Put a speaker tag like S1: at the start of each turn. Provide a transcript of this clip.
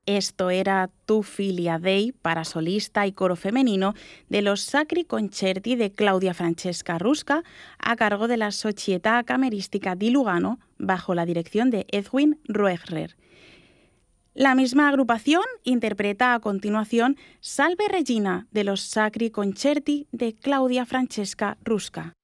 S1: Esto era Tu filia Dei para solista y coro femenino de los Sacri Concerti de Claudia Francesca Rusca a cargo de la Società Cameristica di Lugano bajo la dirección de Edwin Roegrer. La misma agrupación interpreta a continuación Salve Regina de los Sacri Concerti de Claudia Francesca Rusca.